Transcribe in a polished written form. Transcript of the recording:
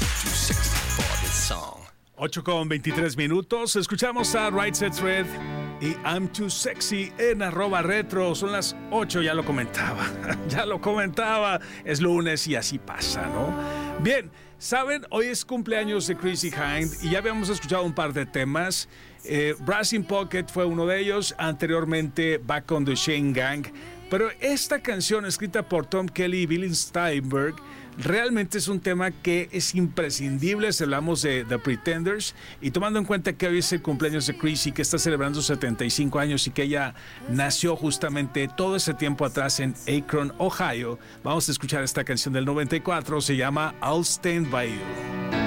Too sexy for this song. 8:23. Escuchamos a Right Said Fred y I'm Too Sexy en @retro. Son las 8, ya lo comentaba. Es lunes y así pasa, ¿no? Bien, saben, hoy es cumpleaños de Chrissie Hynde y ya habíamos escuchado un par de temas. Brass in Pocket fue uno de ellos, anteriormente Back on the Chain Gang. Pero esta canción, escrita por Tom Kelly y Billy Steinberg, realmente es un tema que es imprescindible si hablamos de The Pretenders, y tomando en cuenta que hoy es el cumpleaños de Chrissie, que está celebrando 75 años y que ella nació justamente todo ese tiempo atrás en Akron, Ohio. Vamos a escuchar esta canción del 94, se llama I'll Stand By You.